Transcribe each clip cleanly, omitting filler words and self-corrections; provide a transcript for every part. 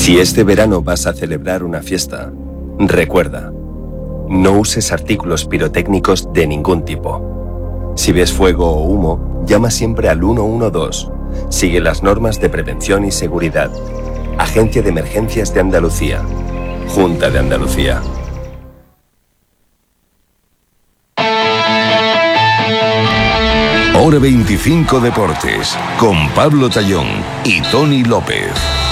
Si este verano vas a celebrar una fiesta, recuerda, no uses artículos pirotécnicos de ningún tipo. Si ves fuego o humo, llama siempre al 112. Sigue las normas de prevención y seguridad. Agencia de Emergencias de Andalucía. Junta de Andalucía. Hora 25 Deportes, con Pablo Tallón y Tony López.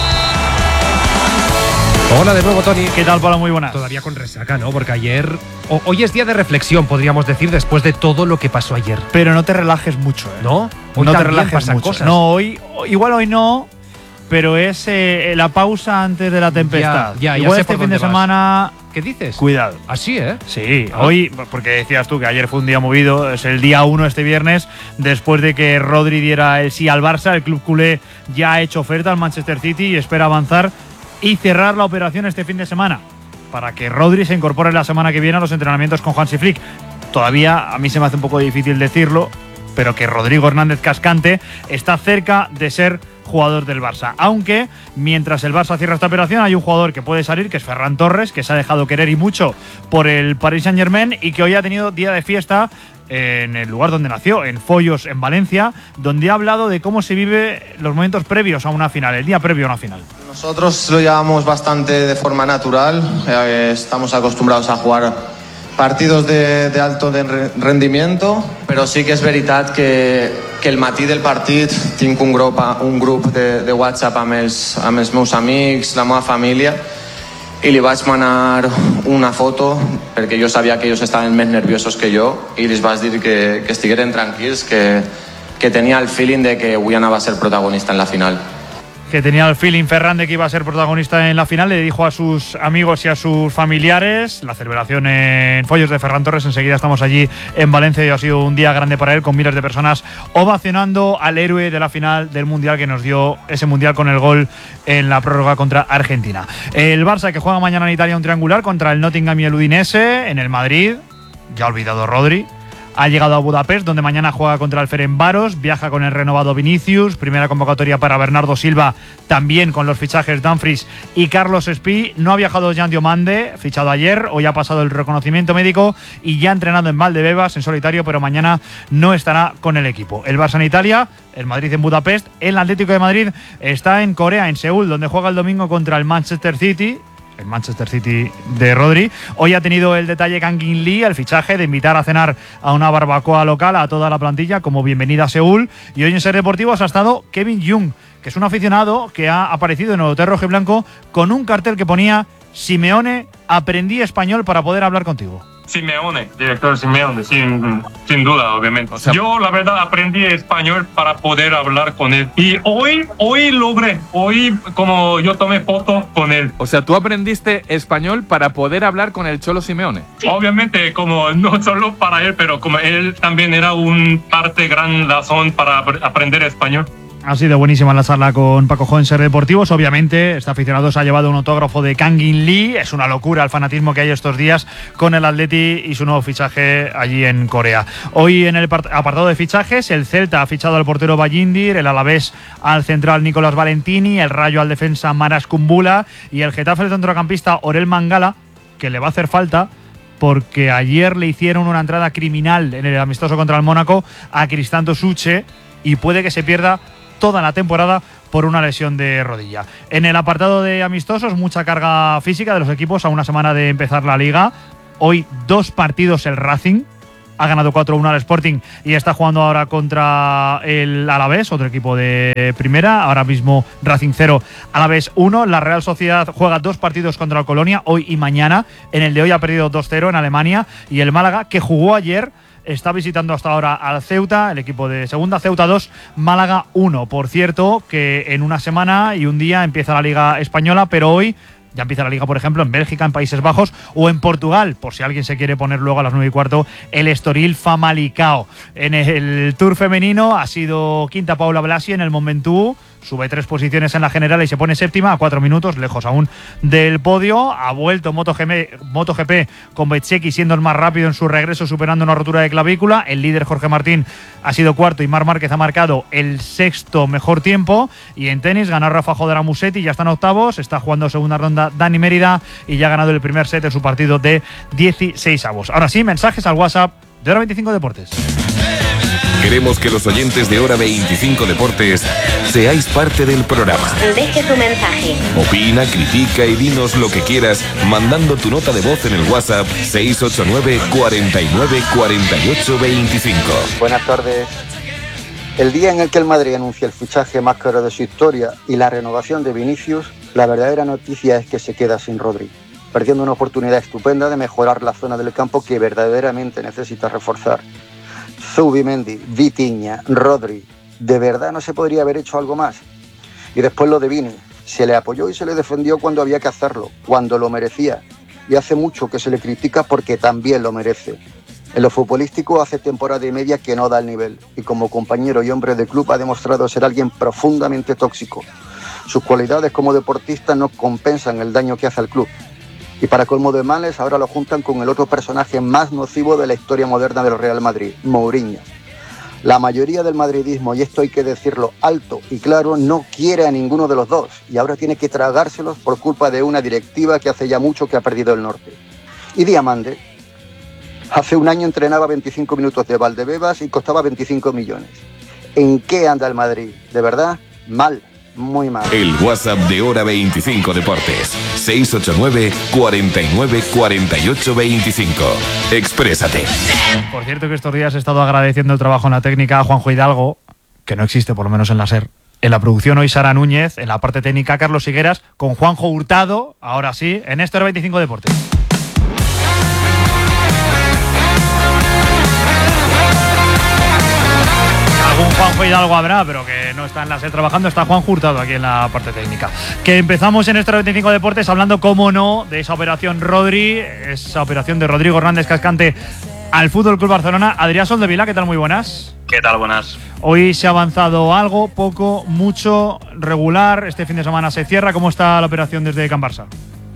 Hola de nuevo, Tony. ¿Qué tal, Pablo? Muy buenas. Todavía con resaca, ¿no? Porque ayer... Hoy es día de reflexión, podríamos decir, después de todo lo que pasó ayer. Pero no te relajes mucho, ¿eh? ¿No? Hoy no te relajes mucho. Cosas. No, igual hoy no, pero es la pausa antes de la tempestad. Igual este fin de semana... ¿Qué dices? Cuidado. ¿Así, Sí, hoy, porque decías tú que ayer fue un día movido, es el día 1 este viernes, después de que Rodri diera el sí al Barça, el club culé ya ha hecho oferta al Manchester City y espera avanzar y cerrar la operación este fin de semana para que Rodri se incorpore la semana que viene a los entrenamientos con Hansi Flick. Todavía a mí se me hace un poco difícil decirlo, pero que Rodrigo Hernández Cascante está cerca de ser jugador del Barça. Aunque mientras el Barça cierra esta operación hay un jugador que puede salir, que es Ferran Torres, que se ha dejado querer y mucho por el Paris Saint-Germain y que hoy ha tenido día de fiesta en el lugar donde nació, en Foyos, en Valencia, donde ha hablado de cómo se vive los momentos previos a una final, el día previo a una final. Nosotros lo llevamos bastante de forma natural, estamos acostumbrados a jugar partidos de alto rendimiento, però sí que és veritat que el matí del partit tinc un grup de WhatsApp amb els meus amics, la meva família, i li vaig manar una foto perquè jo sabia que ells estaven més nerviosos que jo i els vaig dir que estigueren tranquils, que tenia el feeling de que avui anava a ser protagonista en la final. Que tenía el feeling Ferran de que iba a ser protagonista en la final, le dijo a sus amigos y a sus familiares. La celebración en Foyos de Ferran Torres, enseguida estamos allí en Valencia y ha sido un día grande para él, con miles de personas ovacionando al héroe de la final del Mundial, que nos dio ese Mundial con el gol en la prórroga contra Argentina. El Barça, que juega mañana en Italia un triangular contra el Nottingham y el Udinese. En el Madrid, ya olvidado Rodri, ha llegado a Budapest, donde mañana juega contra el Ferencváros, viaja con el renovado Vinicius, primera convocatoria para Bernardo Silva, también con los fichajes Dumfries y Carlos Espí. No ha viajado Jan Diomande, fichado ayer, hoy ha pasado el reconocimiento médico y ya ha entrenado en Valdebebas en solitario, pero mañana no estará con el equipo. El Barça en Italia, el Madrid en Budapest, el Atlético de Madrid está en Corea, en Seúl, donde juega el domingo contra el Manchester City. El Manchester City de Rodri. Hoy ha tenido el detalle Kangin Lee, el fichaje de invitar a cenar a una barbacoa local a toda la plantilla como bienvenida a Seúl. Y hoy en Ser Deportivos ha estado Kevin Young, que es un aficionado que ha aparecido en el Hotel Rojo y Blanco con un cartel que ponía: Simeone, aprendí español para poder hablar contigo. Simeone, director Simeone, sin duda, obviamente. O sea, yo, la verdad, aprendí español para poder hablar con él. Y hoy logré, como yo tomé fotos con él. O sea, tú aprendiste español para poder hablar con el Cholo Simeone. Obviamente, como no solo para él, pero como él también era un parte, gran razón para aprender español. Ha sido buenísima la charla con Paco Jo en Ser Deportivos. Obviamente, este aficionado se ha llevado un autógrafo de Kangin Lee. Es una locura el fanatismo que hay estos días con el Atleti y su nuevo fichaje allí en Corea. Hoy en el apartado de fichajes, el Celta ha fichado al portero Bayindir, el Alavés al central Nicolás Valentini, el Rayo al defensa Maras Kumbula y el Getafe al centrocampista Orel Mangala, que le va a hacer falta porque ayer le hicieron una entrada criminal en el amistoso contra el Mónaco a Cristanto Suche y puede que se pierda toda la temporada por una lesión de rodilla. En el apartado de amistosos, mucha carga física de los equipos a una semana de empezar la Liga. Hoy 2 partidos el Racing, ha ganado 4-1 al Sporting y está jugando ahora contra el Alavés, otro equipo de primera. Ahora mismo Racing 0, Alavés 1. La Real Sociedad juega 2 partidos contra el Colonia, hoy y mañana. En el de hoy ha perdido 2-0 en Alemania. Y el Málaga, que jugó ayer, está visitando hasta ahora al Ceuta, el equipo de segunda. Ceuta 2, Málaga 1. Por cierto, que en una semana y un día empieza la Liga Española, pero hoy ya empieza la Liga, por ejemplo, en Bélgica, en Países Bajos o en Portugal, por si alguien se quiere poner luego a las 9:15, el Estoril Famalicão. En el Tour femenino ha sido quinta Paula Blasi en el Mont Ventoux, sube 3 posiciones en la general y se pone séptima a 4 minutos, lejos aún del podio. Ha vuelto MotoGP con Bezzecchi siendo el más rápido en su regreso, superando una rotura de clavícula. El líder Jorge Martín ha sido cuarto y Marc Márquez ha marcado el sexto mejor tiempo. Y en tenis ganó Rafa Joder a Musetti, ya están octavos, está jugando segunda ronda Dani Mérida y ya ha ganado el primer set de su partido de 16avos. Ahora sí, mensajes al WhatsApp de Hora 25 Deportes. Queremos que los oyentes de Hora 25 Deportes seáis parte del programa. Deje su mensaje. Opina, critica y dinos lo que quieras mandando tu nota de voz en el WhatsApp 689 49 48 25. Buenas tardes. El día en el que el Madrid anuncia el fichaje más caro de su historia y la renovación de Vinicius, la verdadera noticia es que se queda sin Rodri, perdiendo una oportunidad estupenda de mejorar la zona del campo que verdaderamente necesita reforzar. Zubimendi, Vitinha, Rodri, ¿de verdad no se podría haber hecho algo más? Y después lo de Vini, se le apoyó y se le defendió cuando había que hacerlo, cuando lo merecía. Y hace mucho que se le critica porque también lo merece. En lo futbolístico hace temporada y media que no da el nivel, y como compañero y hombre de club ha demostrado ser alguien profundamente tóxico. Sus cualidades como deportista no compensan el daño que hace al club. Y para colmo de males, ahora lo juntan con el otro personaje más nocivo de la historia moderna del Real Madrid, Mourinho. La mayoría del madridismo, y esto hay que decirlo alto y claro, no quiere a ninguno de los dos, y ahora tiene que tragárselos por culpa de una directiva que hace ya mucho que ha perdido el norte. Y Diamande, hace un año entrenaba 25 minutos de Valdebebas y costaba 25 millones. ¿En qué anda el Madrid? ¿De verdad? Mal. Muy mal. El WhatsApp de Hora 25 Deportes 689 49 48 25. Exprésate. Por cierto que estos días he estado agradeciendo el trabajo en la técnica a Juanjo Hidalgo, que no existe por lo menos en la SER. En la producción hoy Sara Núñez, en la parte técnica Carlos Higueras, con Juanjo Hurtado, ahora sí, en este Hora 25 Deportes. Algún Juanjo Hidalgo habrá, pero que no está en la SER trabajando, está Juan Hurtado aquí en la parte técnica. Que empezamos en este 25 Deportes hablando, cómo no, de esa operación Rodri, esa operación de Rodrigo Hernández Cascante al Fútbol Club Barcelona. Adrián Soldevila, ¿qué tal? Muy buenas. ¿Qué tal? Buenas. Hoy se ha avanzado algo, poco, mucho, regular. Este fin de semana se cierra. ¿Cómo está la operación desde Can Barça?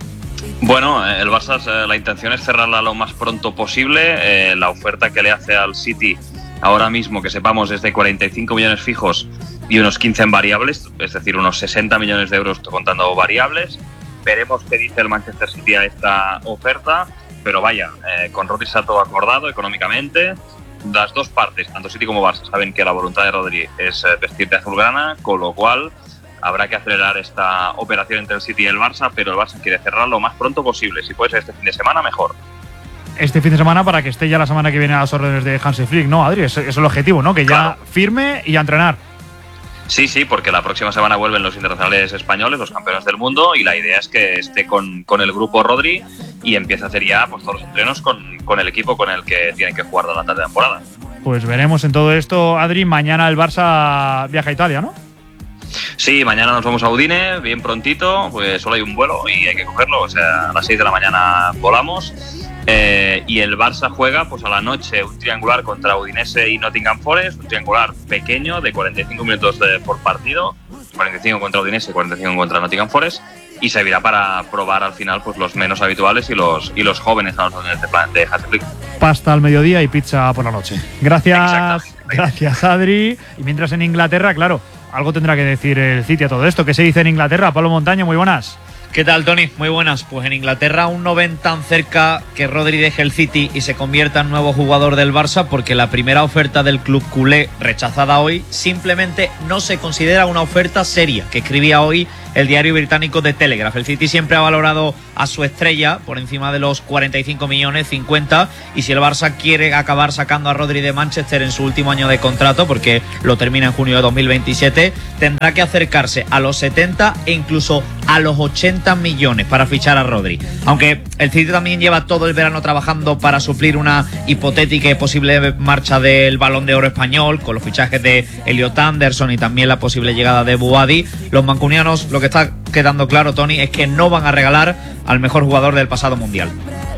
Bueno, el Barça, la intención es cerrarla lo más pronto posible. La oferta que le hace al City ahora mismo, que sepamos, es de 45 millones fijos y unos 15 en variables, es decir, unos 60 millones de euros contando variables. Veremos qué dice el Manchester City a esta oferta, pero vaya, con Rodri está todo acordado económicamente. Las dos partes, tanto City como Barça, saben que la voluntad de Rodri es vestir de azulgrana, con lo cual habrá que acelerar esta operación entre el City y el Barça, pero el Barça quiere cerrarlo lo más pronto posible. Si puede ser este fin de semana, mejor. Este fin de semana para que esté ya la semana que viene a las órdenes de Hansi Flick, ¿no, Adri? Es el objetivo, ¿no? Que ya firme y a entrenar. Sí, porque la próxima semana vuelven los internacionales españoles, los campeones del mundo, y la idea es que esté con el grupo Rodri y empiece a hacer ya pues, todos los entrenos con el equipo con el que tienen que jugar durante la temporada. Pues veremos en todo esto, Adri. Mañana el Barça viaja a Italia, ¿no? Sí, mañana nos vamos a Udine, bien prontito, pues solo hay un vuelo y hay que cogerlo, o sea, a las 6 de la mañana volamos. Y el Barça juega pues a la noche un triangular contra Udinese y Nottingham Forest, un triangular pequeño de 45 minutos por partido, 45 contra Udinese y 45 contra Nottingham Forest, y servirá para probar al final pues los menos habituales y los jóvenes a los órdenes de Hansi Flick. Pasta al mediodía y pizza por la noche. Gracias Adri. Y mientras en Inglaterra, claro, algo tendrá que decir el City a todo esto. ¿Qué se dice en Inglaterra? Pablo Montaño, muy buenas. ¿Qué tal, Tony? Muy buenas. Pues en Inglaterra aún no ven tan cerca que Rodri deje el City y se convierta en nuevo jugador del Barça, porque la primera oferta del club culé, rechazada hoy, simplemente no se considera una oferta seria, que escribía hoy el diario británico The Telegraph. El City siempre ha valorado a su estrella por encima de los 45 millones, 50, y si el Barça quiere acabar sacando a Rodri de Manchester en su último año de contrato, porque lo termina en junio de 2027, tendrá que acercarse a los 70 e incluso a los 80 millones para fichar a Rodri. Aunque el City también lleva todo el verano trabajando para suplir una hipotética y posible marcha del Balón de Oro español, con los fichajes de Elliot Anderson y también la posible llegada de Boadi. Los mancunianos, lo que está quedando claro, Tony, es que no van a regalar al mejor jugador del pasado mundial.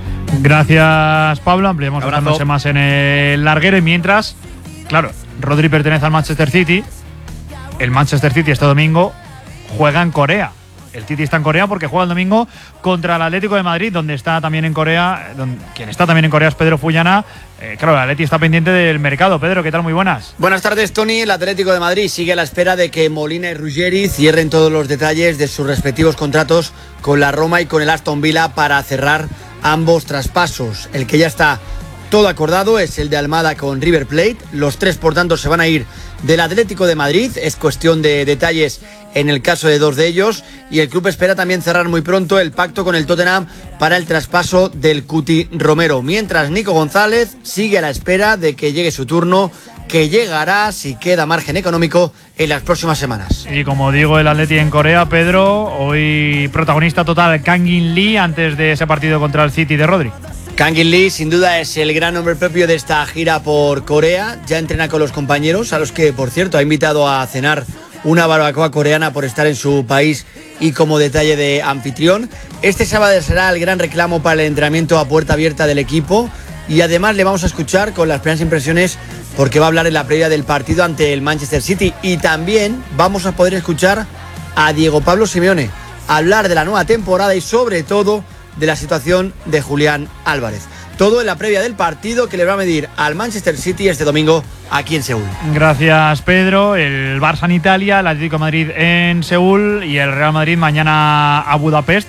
Gracias, Pablo. Ampliamos bajándose más en el larguero. Y mientras, claro, Rodri pertenece al Manchester City, el Manchester City este domingo juega en Corea. El City está en Corea porque juega el domingo contra el Atlético de Madrid, donde está también en Corea. Quien está también en Corea es Pedro Fullana. Claro, el Atleti está pendiente del mercado. Pedro, ¿qué tal? Muy buenas. Buenas tardes, Tony. El Atlético de Madrid sigue a la espera de que Molina y Ruggeri cierren todos los detalles de sus respectivos contratos con la Roma y con el Aston Villa para cerrar ambos traspasos. El que ya está todo acordado es el de Almada con River Plate. Los tres, por tanto, se van a ir del Atlético de Madrid. Es cuestión de detalles en el caso de dos de ellos, y el club espera también cerrar muy pronto el pacto con el Tottenham para el traspaso del Cuti Romero, mientras Nico González sigue a la espera de que llegue su turno, que llegará si queda margen económico en las próximas semanas. Y como digo, el Atleti en Corea, Pedro, hoy protagonista total Kang-in Lee antes de ese partido contra el City de Rodri. Kang-in Lee sin duda es el gran nombre propio de esta gira por Corea. Ya entrena con los compañeros, a los que por cierto ha invitado a cenar una barbacoa coreana por estar en su país y como detalle de anfitrión. Este sábado será el gran reclamo para el entrenamiento a puerta abierta del equipo, y además le vamos a escuchar con las primeras impresiones porque va a hablar en la previa del partido ante el Manchester City, y también vamos a poder escuchar a Diego Pablo Simeone hablar de la nueva temporada y sobre todo de la situación de Julián Álvarez. Todo en la previa del partido que le va a medir al Manchester City este domingo aquí en Seúl. Gracias, Pedro. El Barça en Italia, el Atlético de Madrid en Seúl y el Real Madrid mañana a Budapest.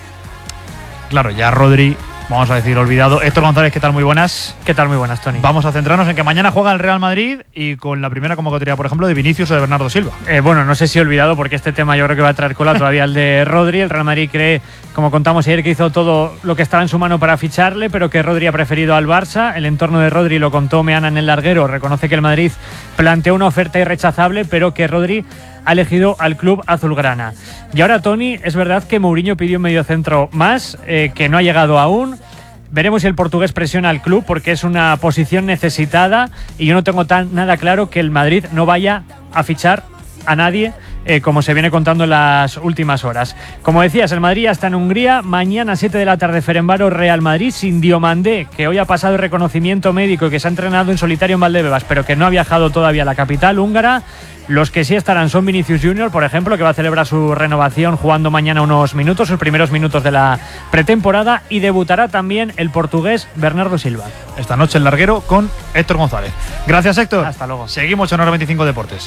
Claro, ya Rodri, vamos a decir, olvidado. Héctor González, ¿qué tal? Muy buenas. ¿Qué tal? Muy buenas, Tony. Vamos a centrarnos en que mañana juega el Real Madrid y con la primera convocatoria, por ejemplo, de Vinicius o de Bernardo Silva. Bueno, no sé si olvidado, porque este tema yo creo que va a traer cola todavía el de Rodri. El Real Madrid cree, como contamos ayer, que hizo todo lo que estaba en su mano para ficharle, pero que Rodri ha preferido al Barça. El entorno de Rodri, lo contó Meana en el larguero, reconoce que el Madrid planteó una oferta irrechazable, pero que Rodri ha elegido al club azulgrana. Y ahora, Tony, es verdad que Mourinho pidió un mediocentro más, que no ha llegado aún. Veremos si el portugués presiona al club, porque es una posición necesitada, y yo no tengo nada claro que el Madrid no vaya a fichar a nadie, como se viene contando en las últimas horas. Como decías, el Madrid ya está en Hungría. Mañana 7 de la tarde, Ferenbaro, Real Madrid, sin Diomandé, que hoy ha pasado el reconocimiento médico y que se ha entrenado en solitario en Valdebebas, pero que no ha viajado todavía a la capital húngara. Los que sí estarán son Vinicius Junior, por ejemplo, que va a celebrar su renovación jugando mañana unos minutos, sus primeros minutos de la pretemporada, y debutará también el portugués Bernardo Silva. Esta noche el larguero con Héctor González. Gracias, Héctor. Hasta luego. Seguimos en Hora 25 Deportes.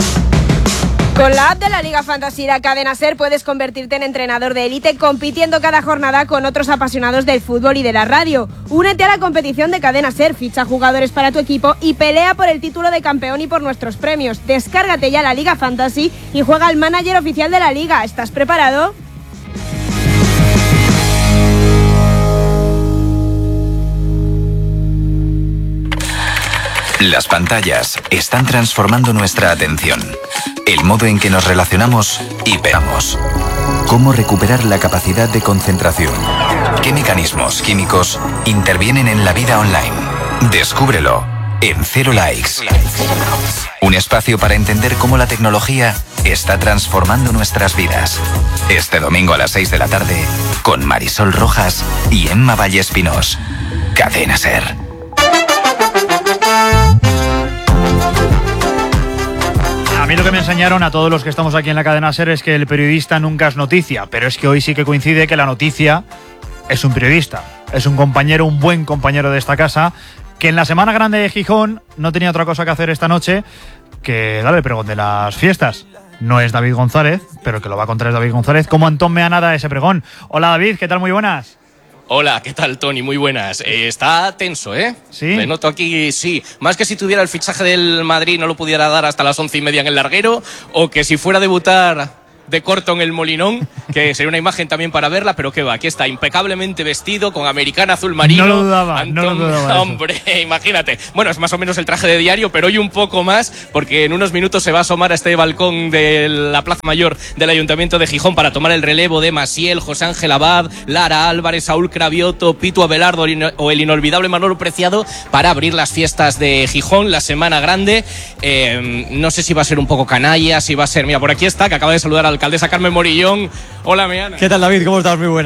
Con la app de la Liga Fantasy de Cadena Ser puedes convertirte en entrenador de élite compitiendo cada jornada con otros apasionados del fútbol y de la radio. Únete a la competición de Cadena Ser, ficha jugadores para tu equipo y pelea por el título de campeón y por nuestros premios. Descárgate ya la Liga Fantasy y juega al manager oficial de la Liga. ¿Estás preparado? Las pantallas están transformando nuestra atención, el modo en que nos relacionamos y veamos. ¿Cómo recuperar la capacidad de concentración? ¿Qué mecanismos químicos intervienen en la vida online? Descúbrelo en Cero Likes. Un espacio para entender cómo la tecnología está transformando nuestras vidas. Este domingo a las 6 de la tarde, con Marisol Rojas y Emma Vallespinos. Cadena Ser. A mí lo que me enseñaron a todos los que estamos aquí en la Cadena Ser es que el periodista nunca es noticia, pero es que hoy sí que coincide que la noticia es un periodista, es un compañero, un buen compañero de esta casa, que en la Semana Grande de Gijón no tenía otra cosa que hacer esta noche que darle el pregón de las fiestas. No es David González, pero el que lo va a contar es David González, como Antón Meana da ese pregón. Hola David, ¿qué tal? Muy buenas. Hola, ¿qué tal, Tony? Muy buenas. Está tenso, ¿eh? Sí. Me noto aquí, sí. Más que si tuviera el fichaje del Madrid no lo pudiera dar hasta las 11:30 en el larguero, o que si fuera a debutar de corto en el Molinón, que sería una imagen también para verla, pero qué va, aquí está, impecablemente vestido, con americana azul marino. No lo dudaba, no lo dudaba. Hombre, imagínate. Bueno, es más o menos el traje de diario, pero hoy un poco más, porque en unos minutos se va a asomar a este balcón de la Plaza Mayor del Ayuntamiento de Gijón para tomar el relevo de Maciel, José Ángel Abad, Lara Álvarez, Saúl Cravioto, Pitu Abelardo o el inolvidable Manolo Preciado para abrir las fiestas de Gijón, la Semana Grande. No sé si va a ser un poco canalla, si va a ser... Mira, por aquí está, que acaba de saludar a la alcaldesa Carmen Morillón. Hola, Meana. ¿Qué tal, David? ¿Cómo estás? Muy buenas.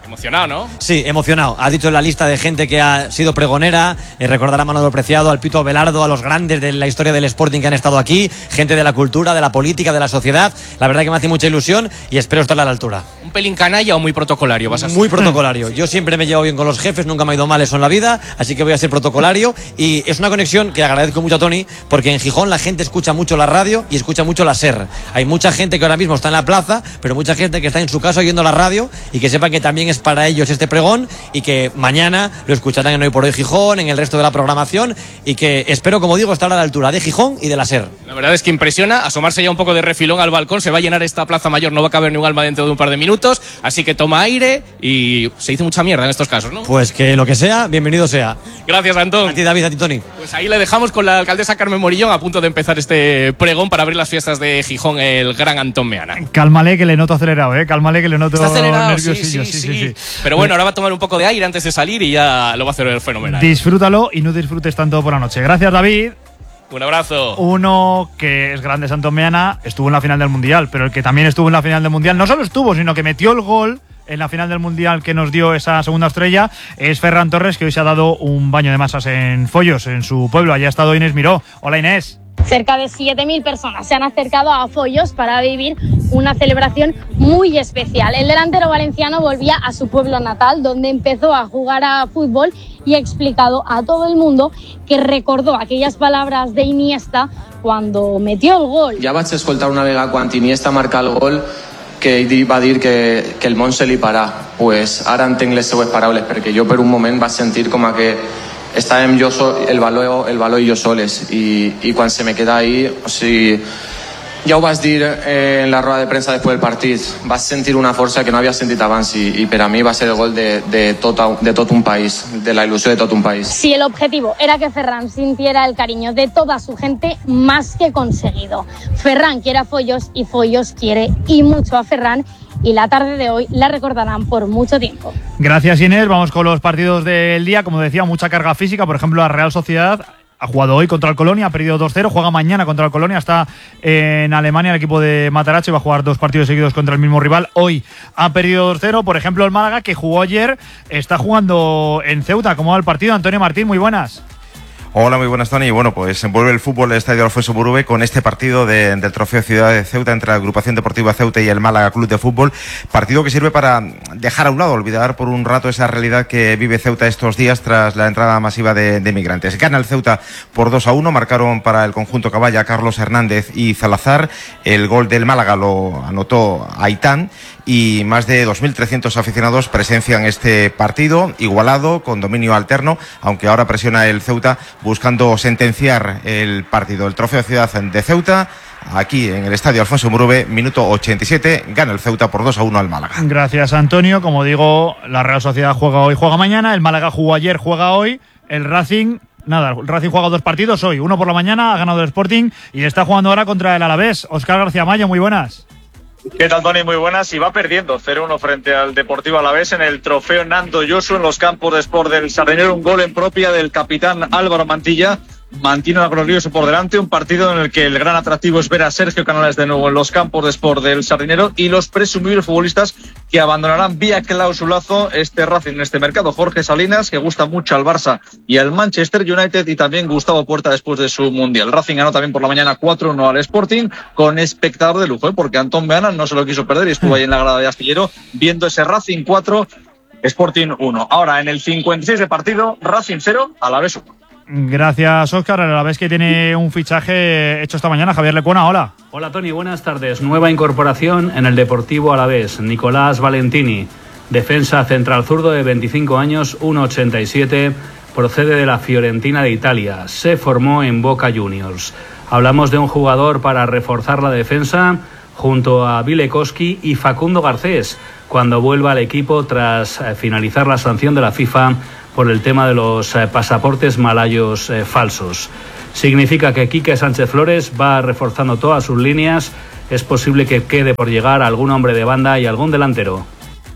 Emocionado, ¿no? Sí, emocionado. Ha dicho la lista de gente que ha sido pregonera. Recordará a Manolo Preciado, al Pito Abelardo, a los grandes de la historia del Sporting que han estado aquí. Gente de la cultura, de la política, de la sociedad. La verdad que me hace mucha ilusión y espero estar a la altura. ¿Un pelín canalla o muy protocolario vas a ser? Muy protocolario. Yo siempre me llevo bien con los jefes, nunca me ha ido mal eso en la vida, así que voy a ser protocolario. Y es una conexión que agradezco mucho a Tony, porque en Gijón la gente escucha mucho la radio y escucha mucho la SER. Hay mucha gente que ahora mismo está en la plaza, pero mucha gente que está en su casa oyendo la radio y que sepan que también es para ellos este pregón y que mañana lo escucharán en Hoy por Hoy Gijón, en el resto de la programación y que espero, como digo, estar a la altura de Gijón y de la SER. La verdad es que impresiona, asomarse ya un poco de refilón al balcón, se va a llenar esta Plaza Mayor, no va a caber ni un alma dentro de un par de minutos, así que toma aire y se dice mucha mierda en estos casos, ¿no? Pues que lo que sea, bienvenido sea. Gracias, Antón. A ti, David, a ti, Tony. Pues ahí le dejamos con la alcaldesa Carmen Morillón a punto de empezar este pregón para abrir las fiestas de Gijón, el gran Antón Meana. Cálmale que le noto acelerado, cálmale que le noto Está acelerado, nerviosillo. sí. Pero bueno, ahora va a tomar un poco de aire antes de salir y ya lo va a hacer fenomenal. Disfrútalo y no disfrutes tanto por la noche. Gracias, David. Un abrazo. Uno que es grande, Antón Meana, estuvo en la final del Mundial, pero el que también estuvo en la final del Mundial, no solo estuvo, sino que metió el gol en la final del Mundial que nos dio esa segunda estrella, es Ferran Torres, que hoy se ha dado un baño de masas en Follos, en su pueblo. Allí ha estado Inés Miró. Hola, Inés. Cerca de 7.000 personas se han acercado a Follos para vivir una celebración muy especial. El delantero valenciano volvía a su pueblo natal, donde empezó a jugar a fútbol y ha explicado a todo el mundo que recordó aquellas palabras de Iniesta cuando metió el gol. Ja vaig escoltar una vegada quan Iniesta marca el gol que ell va dir que el món se li parà. Pues ara entenc les seues paraules, perquè jo per un moment vaig sentir com a que estàvem el Baló i jo soles, i quan se me queda ahí, o sigui, ja ho vas dir en la roda de premsa després del partit, vas sentir una força que no havia sentit abans i per a mi va ser el gol de tot un país, de la ilusió de tot un país. Si el objetivo era que Ferran sintiera el cariño de toda su gente, más que conseguido. Ferran quiere a Follos y Follos quiere y mucho a Ferran, y la tarde de hoy la recordarán por mucho tiempo. Gracias, Inés. Vamos con los partidos del día. Como decía, mucha carga física. Por ejemplo, la Real Sociedad ha jugado hoy contra el Colonia, ha perdido 2-0, juega mañana contra el Colonia, está en Alemania el equipo de Matarache, va a jugar 2 partidos seguidos contra el mismo rival. Hoy ha perdido 2-0. Por ejemplo, el Málaga, que jugó ayer, está jugando en Ceuta. ¿Cómo va el partido? Antonio Martín, muy buenas. Hola, muy buenas, Tony. Bueno, pues envuelve el fútbol el Estadio Alfonso Murube con este partido del Trofeo Ciudad de Ceuta entre la Agrupación Deportiva Ceuta y el Málaga Club de Fútbol. Partido que sirve para dejar a un lado, olvidar por un rato esa realidad que vive Ceuta estos días tras la entrada masiva de migrantes. Gana el Ceuta por 2-1, marcaron para el conjunto Caballa Carlos Hernández y Salazar. El gol del Málaga lo anotó Aitán. Y más de 2.300 aficionados presencian este partido, igualado, con dominio alterno, aunque ahora presiona el Ceuta buscando sentenciar el partido. El Trofeo Ciudad de Ceuta, aquí en el Estadio Alfonso Murube, minuto 87, gana el Ceuta por 2-1 al Málaga. Gracias, Antonio. Como digo, la Real Sociedad juega hoy, juega mañana, el Málaga jugó ayer, juega hoy, el Racing... Nada, el Racing juega 2 partidos hoy, uno por la mañana, ha ganado el Sporting y está jugando ahora contra el Alavés. Óscar García Mayo, muy buenas. ¿Qué tal, Tony? Muy buenas. Y va perdiendo 0-1 frente al Deportivo Alavés en el trofeo Nando Yosu en los campos de Sport del Sardinero. Un gol en propia del capitán Álvaro Mantilla. Mantiene a Glorioso por delante, un partido en el que el gran atractivo es ver a Sergio Canales de nuevo en los campos de Sport del Sardinero y los presumibles futbolistas que abandonarán vía clausulazo este Racing en este mercado. Jorge Salinas, que gusta mucho al Barça y al Manchester United, y también Gustavo Puerta después de su Mundial. Racing ganó también por la mañana 4-1 al Sporting con espectador de lujo, porque Antón Meana no se lo quiso perder y estuvo ahí en la grada de Astillero viendo ese Racing 4, Sporting 1. Ahora en el 56 de partido, Racing 0, Alavés 1. Gracias, Óscar. A la vez que tiene un fichaje hecho esta mañana, Javier Lecuona, hola. Hola, Tony, buenas tardes. Nueva incorporación en el Deportivo Alavés, Nicolás Valentini, defensa central zurdo de 25 años, 1,87, procede de la Fiorentina de Italia, se formó en Boca Juniors. Hablamos de un jugador para reforzar la defensa junto a Vilekowski y Facundo Garcés, cuando vuelva al equipo tras finalizar la sanción de la FIFA por el tema de los pasaportes malayos falsos. Significa que Quique Sánchez Flores va reforzando todas sus líneas. Es posible que quede por llegar algún hombre de banda y algún delantero.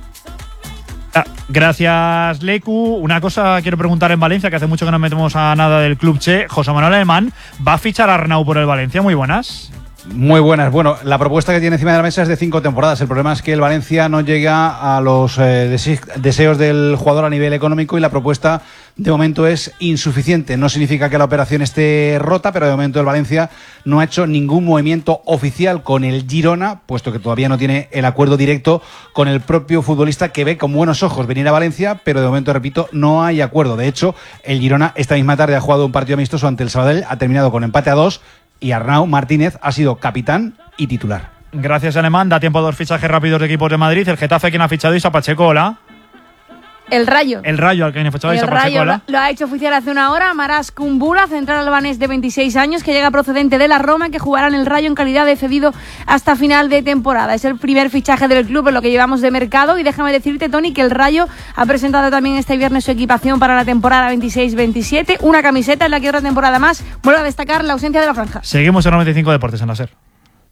Gracias, Lecu. Una cosa quiero preguntar en Valencia, que hace mucho que no metemos a nada del Club Che. José Manuel Alemán, ¿va a fichar a Arnau por el Valencia? Muy buenas. Muy buenas. Bueno, la propuesta que tiene encima de la mesa es de 5 temporadas. El problema es que el Valencia no llega a los deseos del jugador a nivel económico y la propuesta de momento es insuficiente. No significa que la operación esté rota, pero de momento el Valencia no ha hecho ningún movimiento oficial con el Girona, puesto que todavía no tiene el acuerdo directo con el propio futbolista, que ve con buenos ojos venir a Valencia, pero de momento, repito, no hay acuerdo. De hecho, el Girona esta misma tarde ha jugado un partido amistoso ante el Sabadell, ha terminado con empate a 2 y Arnau Martínez ha sido capitán y titular. Gracias, Alemán. Da tiempo a 2 fichajes rápidos de equipos de Madrid. El Getafe, quien ha fichado, Isa Pacheco, hola. El Rayo. El Rayo, al que ha fichado Isa Pacheco, hola. Lo ha hecho oficial hace una hora. Maras Kumbula, central albanés de 26 años, que llega procedente de la Roma, que jugará en el Rayo en calidad de cedido hasta final de temporada. Es el primer fichaje del club en lo que llevamos de mercado. Y déjame decirte, Tony, que el Rayo ha presentado también este viernes su equipación para la temporada 26-27. Una camiseta en la que otra temporada más vuelve a destacar la ausencia de la franja. Seguimos en 95 Deportes en la SER.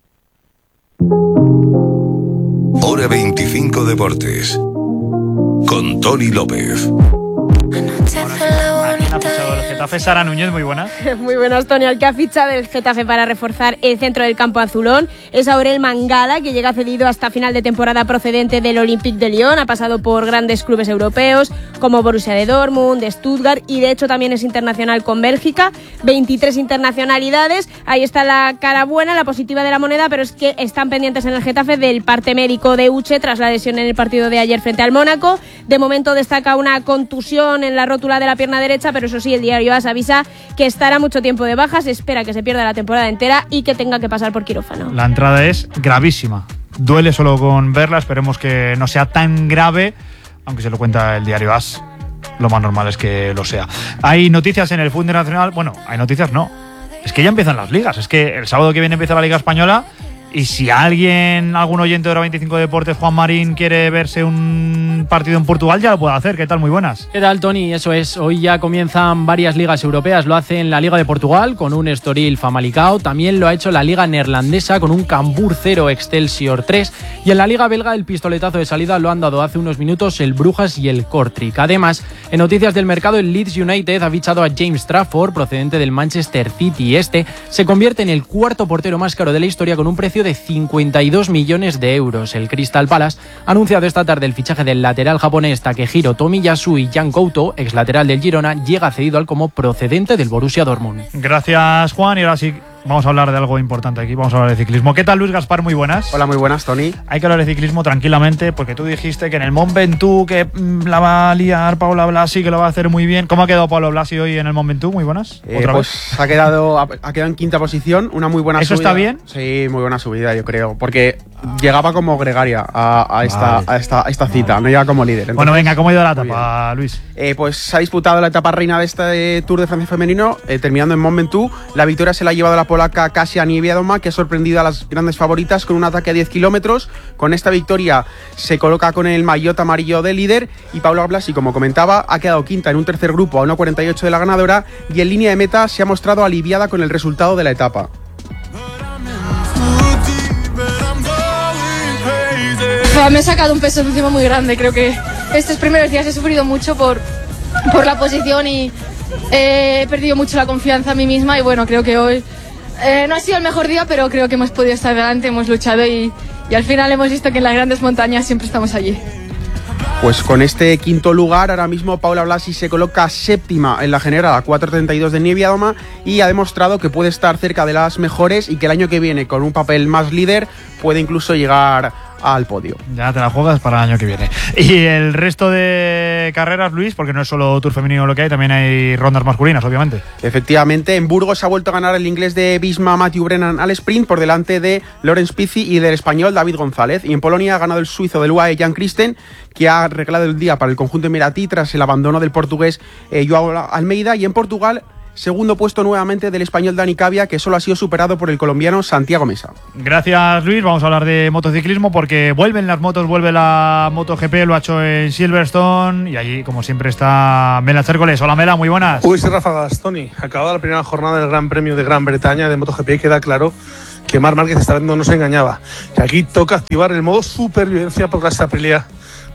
Hora 25 Deportes. Con Tony López. ¿Quién ha fichado el Getafe? Sara Núñez, muy buenas. Muy buenas, Tony. El que ha fichado el Getafe para reforzar el centro del campo azulón es Aurel Mangala, que llega cedido hasta final de temporada procedente del Olympique de Lyon. Ha pasado por grandes clubes europeos como Borussia de Dortmund, de Stuttgart, y de hecho también es internacional con Bélgica. 23 internacionalidades. Ahí está la cara buena, la positiva de la moneda, pero es que están pendientes en el Getafe del parte médico de Uche tras la lesión en el partido de ayer frente al Mónaco. De momento destaca una contusión en la rótula de la pierna derecha, pero eso sí, el diario AS avisa que estará mucho tiempo de baja, se espera que se pierda la temporada entera y que tenga que pasar por quirófano. La entrada es gravísima. Duele solo con verla, esperemos que no sea tan grave, aunque se lo cuenta el diario AS. Lo más normal es que lo sea. Hay noticias en el fútbol internacional. Bueno, hay noticias no. Es que ya empiezan las ligas. Es que el sábado que viene empieza la Liga Española. Y si algún oyente de Hora 25 Deportes, Juan Marín, quiere verse un partido en Portugal, ya lo puede hacer. ¿Qué tal? Muy buenas. ¿Qué tal, Tony? Eso es. Hoy ya comienzan varias ligas europeas. Lo hace en la Liga de Portugal con un Estoril Famalicão. También lo ha hecho la Liga Neerlandesa con un Cambuur 0 Excelsior 3. Y en la Liga Belga el pistoletazo de salida lo han dado hace unos minutos el Brujas y el Kortrijk. Además, en noticias del mercado, el Leeds United ha fichado a James Trafford, procedente del Manchester City. Este se convierte en el cuarto portero más caro de la historia con un precio de 52 millones de euros. El Crystal Palace ha anunciado esta tarde el fichaje del lateral japonés Takehiro Tomiyasu, y Jan Couto, ex lateral del Girona, llega cedido al como procedente del Borussia Dortmund. Gracias, Juan, y ahora sí vamos a hablar de algo importante aquí, vamos a hablar de ciclismo. ¿Qué tal, Luis Gaspar? Muy buenas. Hola, muy buenas, Tony. Hay que hablar de ciclismo tranquilamente, porque tú dijiste que en el Mont Ventoux que la va a liar Paula Blasi, que lo va a hacer muy bien. ¿Cómo ha quedado Paula Blasi hoy en el Mont Ventoux? Muy buenas. ¿Otra vez? Ha quedado en quinta posición, una muy buena subida. ¿Eso está bien? Sí, muy buena subida, yo creo, porque llegaba como gregaria a esta cita, no llega como líder. Entonces, bueno, venga, ¿cómo ha ido la etapa, Luis? Pues se ha disputado la etapa reina de este Tour de Francia femenino, terminando en Mont Ventoux. La victoria se la ha llevado la polaca Kasia Niewiadoma, que ha sorprendido a las grandes favoritas con un ataque a 10 kilómetros. Con esta victoria se coloca con el maillot amarillo de líder, y Paula Blasi, como comentaba, ha quedado quinta en un tercer grupo a 1.48 de la ganadora, y en línea de meta se ha mostrado aliviada con el resultado de la etapa. Me he sacado un peso encima muy grande. Creo que estos primeros días he sufrido mucho por la posición y he perdido mucho la confianza en mí misma, y bueno, creo que hoy no ha sido el mejor día, pero creo que hemos podido estar delante, hemos luchado y al final hemos visto que en las grandes montañas siempre estamos allí. Pues con este quinto lugar, ahora mismo Paula Blasi se coloca séptima en la general a 4.32 de Niewiadoma, y ha demostrado que puede estar cerca de las mejores y que el año que viene, con un papel más líder, puede incluso llegar al podio. Ya te la juegas para el año que viene. Y el resto de carreras, Luis, porque no es solo Tour femenino lo que hay, también hay rondas masculinas, obviamente. Efectivamente, en Burgos ha vuelto a ganar el inglés de Visma Matthew Brennan al sprint por delante de Lorenz Pizzi y del español David González. Y en Polonia ha ganado el suizo del UAE Jan Christen, que ha arreglado el día para el conjunto emiratí tras el abandono del portugués Joao Almeida. Y en Portugal, segundo puesto nuevamente del español Dani Cavia, que solo ha sido superado por el colombiano Santiago Mesa. Gracias, Luis. Vamos a hablar de motociclismo porque vuelven las motos, vuelve la MotoGP, lo ha hecho en Silverstone, y allí, como siempre, está Mela Chércoles. Hola, Mela, muy buenas. Uy, sí, Rafa Gastoni. Acabada la primera jornada del Gran Premio de Gran Bretaña de MotoGP, queda claro que Marc Márquez esta vez no nos engañaba, que aquí toca activar el modo supervivencia por esta pelea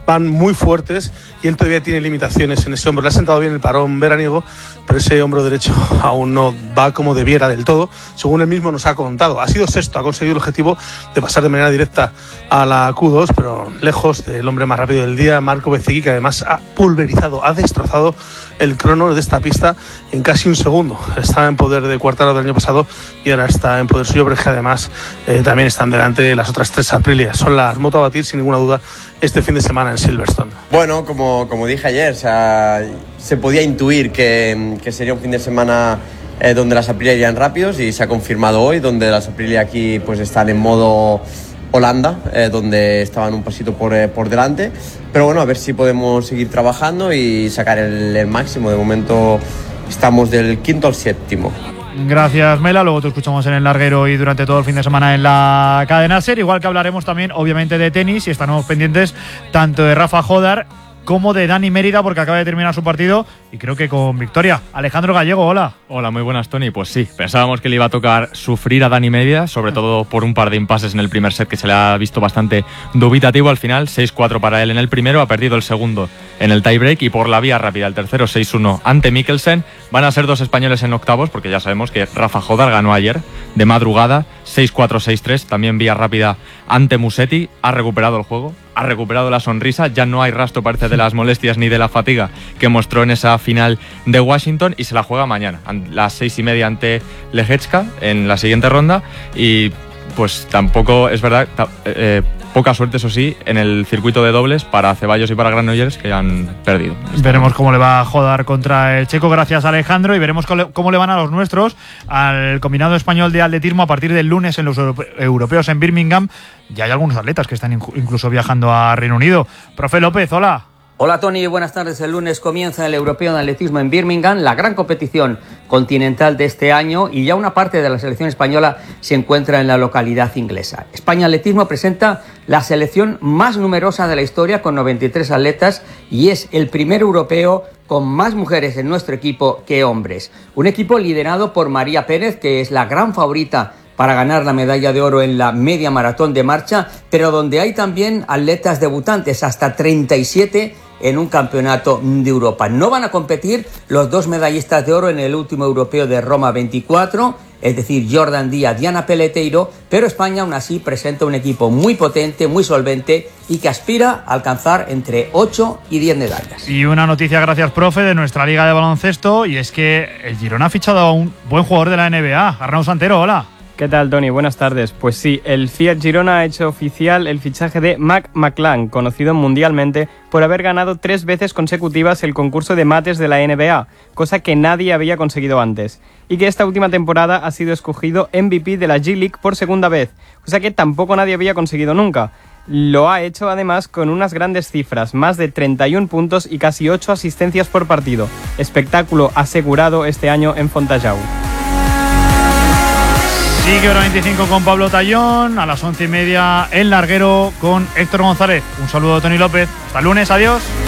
van muy fuertes y él todavía tiene limitaciones en ese hombro. Le ha sentado bien el parón veraniego, pero ese hombro derecho aún no va como debiera del todo, según él mismo nos ha contado. Ha sido sexto, ha conseguido el objetivo de pasar de manera directa a la Q2, pero lejos del hombre más rápido del día, Marco Bezzecchi, que además ha pulverizado, ha destrozado el crono de esta pista en casi un segundo. Estaba en poder de Quartararo del año pasado y ahora está en poder suyo, pero es que además también están delante las otras 3 Aprilia. Son las motos a batir sin ninguna duda este fin de semana en Silverstone. Bueno, como dije ayer, o sea, se podía intuir que sería un fin de semana donde las Aprilia irían rápidos y se ha confirmado hoy, donde las Aprilia aquí pues están en modo Holanda, donde estaban un pasito por delante. Pero bueno, a ver si podemos seguir trabajando y sacar el máximo. De momento estamos del 5º al 7º. Gracias, Mela. Luego te escuchamos en el larguero y durante todo el fin de semana en la cadena SER. Igual que hablaremos también, obviamente, de tenis y estaremos pendientes tanto de Rafa Jodar como de Dani Mérida, porque acaba de terminar su partido y creo que con victoria. Alejandro Gallego, hola. Hola, muy buenas, Tony. Pues sí, pensábamos que le iba a tocar sufrir a Dani Mérida, sobre todo por un par de impases en el primer set que se le ha visto bastante dubitativo. Al final, 6-4 para él en el primero, ha perdido el segundo en el tiebreak y por la vía rápida el tercero 6-1 ante Mikkelsen. Van a ser 2 españoles en octavos, porque ya sabemos que Rafa Jodar ganó ayer de madrugada 6-4, 6-3, también vía rápida ante Musetti. Ha recuperado el juego, ha recuperado la sonrisa, ya no hay rastro, parece, de las molestias ni de la fatiga que mostró en esa final de Washington, y se la juega mañana a las 6:30 ante Lehecka en la siguiente ronda. Y pues tampoco, es verdad, poca suerte, eso sí, en el circuito de dobles para Ceballos y para Granollers, que han perdido. Veremos cómo le va a Jodar contra el checo, gracias Alejandro, y veremos cómo le van a los nuestros al combinado español de atletismo a partir del lunes en los europeos en Birmingham. Ya hay algunos atletas que están incluso viajando a Reino Unido. Profe López, hola. Hola Tony, buenas tardes. El lunes comienza el Europeo de Atletismo en Birmingham, la gran competición continental de este año, y ya una parte de la selección española se encuentra en la localidad inglesa. España Atletismo presenta la selección más numerosa de la historia, con 93 atletas, y es el primer europeo con más mujeres en nuestro equipo que hombres. Un equipo liderado por María Pérez, que es la gran favorita para ganar la medalla de oro en la media maratón de marcha, pero donde hay también atletas debutantes, hasta 37 en un campeonato de Europa. No van a competir los 2 medallistas de oro en el último europeo de Roma 24, es decir, Jordan Díaz, Diana Peleteiro, pero España aún así presenta un equipo muy potente, muy solvente y que aspira a alcanzar entre 8 y 10 medallas. Y una noticia, gracias profe, de nuestra liga de baloncesto, y es que el Girona ha fichado a un buen jugador de la NBA, Arnau Santero, hola. ¿Qué tal, Tony? Buenas tardes. Pues sí, el Fiat Girona ha hecho oficial el fichaje de Mac McClung, conocido mundialmente por haber ganado 3 veces consecutivas el concurso de mates de la NBA, cosa que nadie había conseguido antes, y que esta última temporada ha sido escogido MVP de la G-League por segunda vez, cosa que tampoco nadie había conseguido nunca. Lo ha hecho además con unas grandes cifras, más de 31 puntos y casi 8 asistencias por partido. Espectáculo asegurado este año en Fontajau. Sigue hora 25 con Pablo Tallón, a las 11:30 el larguero con Héctor González. Un saludo de Tony López. Hasta el lunes, adiós.